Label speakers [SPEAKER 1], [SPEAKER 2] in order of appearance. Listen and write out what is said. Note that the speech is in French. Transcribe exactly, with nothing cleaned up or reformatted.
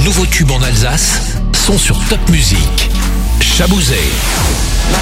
[SPEAKER 1] nouveaux tubes en Alsace sont sur Top Music. Chabouzet.